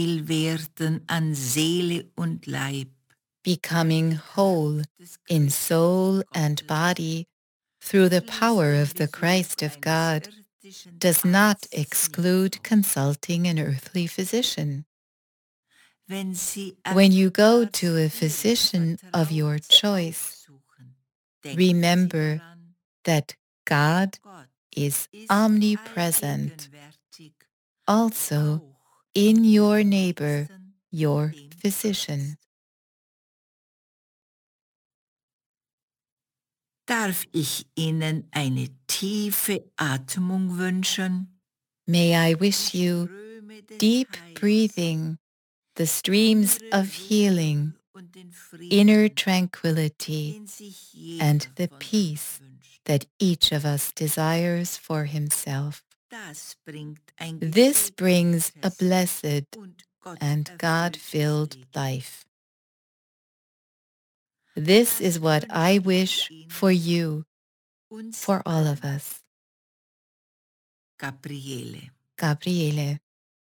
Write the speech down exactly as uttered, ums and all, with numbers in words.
werden an Seele und Leib. Becoming whole in soul and body through the power of the Christ of God does not exclude consulting an earthly physician. When you go to a physician of your choice, remember that God is omnipresent, also in your neighbor, your physician. Darf ich Ihnen eine tiefe Atmung wünschen? May I wish you deep breathing, the streams of healing, inner tranquility, and the peace that each of us desires for himself. This brings a blessed and God-filled life. This is what I wish for you, for all of us. Gabriele. Gabriele.